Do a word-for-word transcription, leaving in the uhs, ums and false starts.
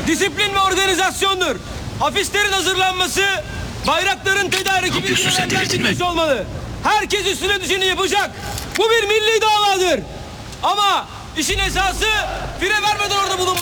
disiplin ve organizasyondur. Afişlerin hazırlanması, bayrakların tedariki bilgilendirilmesi olmalı. Herkes üstüne düşeni yapacak. Bu bir milli davadır. Ama işin esası fire vermeden orada bulunmak.